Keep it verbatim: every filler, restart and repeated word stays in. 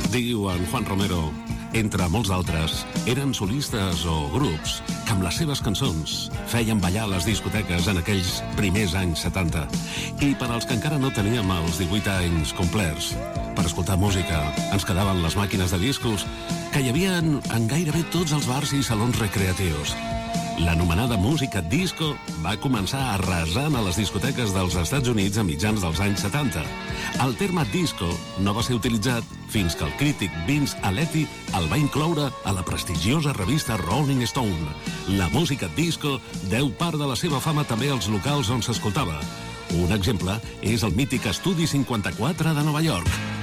Diu en Juan Romero, entre molts d'altres, eren solistes o grups que amb les seves cançons feien ballar les discoteques en aquells primers anys setanta. I per als que encara no teníem els divuit anys complerts, per escoltar música ens quedaven les màquines de discos que hi havia en, en gairebé tots els bars i salons recreatius. L'anomenada música disco va començar arrasant a les discoteques dels Estats Units a mitjans dels anys setanta. El terme disco no va ser utilitzat fins que el crític Vince Aletti el va incloure a la prestigiosa revista Rolling Stone. La música disco deu part de la seva fama també als locals on s'escoltava. Un exemple és el mític Estudi cinquanta-quatre de Nova York.